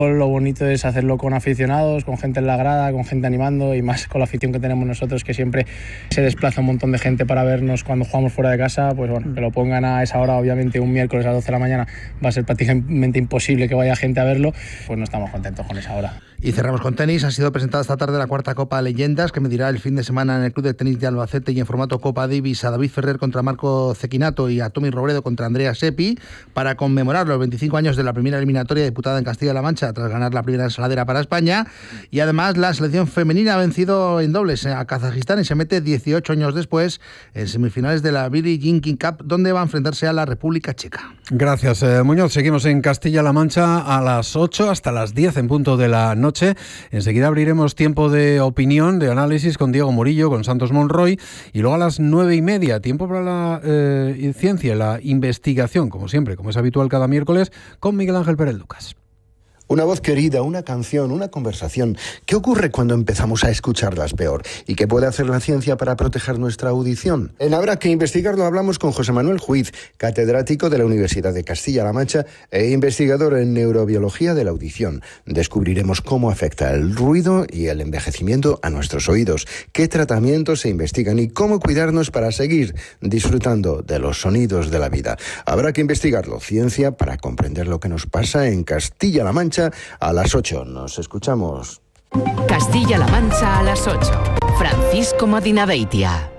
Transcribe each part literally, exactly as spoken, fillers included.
Lo bonito es hacerlo con aficionados, con gente en la grada, con gente animando y más con la afición que tenemos nosotros, que siempre se desplaza un montón de gente para vernos cuando jugamos fuera de casa. Pues bueno, que lo pongan a esa hora, obviamente un miércoles a las doce de la mañana va a ser prácticamente imposible que vaya gente a verlo, pues no estamos contentos con esa hora. Y cerramos con tenis. Ha sido presentada esta tarde la cuarta Copa Leyendas, que medirá el fin de semana en el Club de Tenis de Albacete y en formato Copa Davis a David Ferrer contra Marco Cecchinato y a Tommy Robredo contra Andrea Seppi, para conmemorar los veinticinco años de la primera eliminatoria disputada en Castilla-La Mancha tras ganar la primera ensaladera para España. Y además la selección femenina ha vencido en dobles a Kazajistán y se mete dieciocho años después en semifinales de la Billie Jean King Cup, donde va a enfrentarse a la República Checa. Gracias, eh, Muñoz. Seguimos en Castilla-La Mancha a las ocho hasta las diez en punto de la noche. Enseguida abriremos tiempo de opinión, de análisis con Diego Murillo, con Santos Monroy, y luego a las nueve y media, tiempo para la eh, ciencia, la investigación, como siempre, como es habitual cada miércoles, con Miguel Ángel Pérez Lucas. Una voz querida, una canción, una conversación. ¿Qué ocurre cuando empezamos a escucharlas peor? ¿Y qué puede hacer la ciencia para proteger nuestra audición? En Habrá que investigarlo hablamos con José Manuel Juiz, catedrático de la Universidad de Castilla-La Mancha e investigador en neurobiología de la audición. Descubriremos cómo afecta el ruido y el envejecimiento a nuestros oídos, qué tratamientos se investigan y cómo cuidarnos para seguir disfrutando de los sonidos de la vida. Habrá que investigarlo, ciencia para comprender lo que nos pasa en Castilla-La Mancha. A las ocho nos escuchamos. Castilla-La Mancha a las ocho. Francisco Madinabeitia.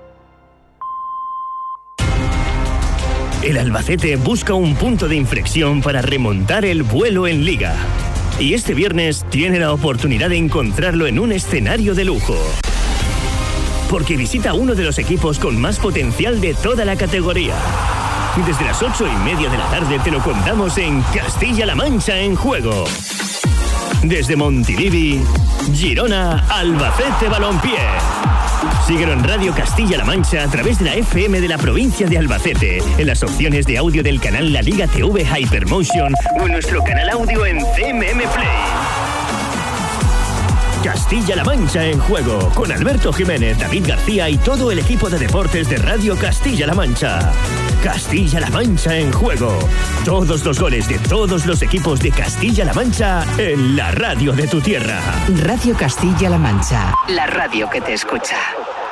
El Albacete busca un punto de inflexión para remontar el vuelo en Liga. Y este viernes tiene la oportunidad de encontrarlo en un escenario de lujo. Porque visita uno de los equipos con más potencial de toda la categoría. Y desde las ocho y media de la tarde te lo contamos en Castilla-La Mancha en juego. Desde Montilivi, Girona, Albacete Balompié. Síguelo en Radio Castilla-La Mancha a través de la F M de la provincia de Albacete, en las opciones de audio del canal La Liga T V Hypermotion o en nuestro canal audio en C M M Play. Castilla-La Mancha en juego, con Alberto Jiménez, David García y todo el equipo de deportes de Radio Castilla-La Mancha. Castilla-La Mancha en juego. Todos los goles de todos los equipos de Castilla-La Mancha en la radio de tu tierra. Radio Castilla-La Mancha, la radio que te escucha.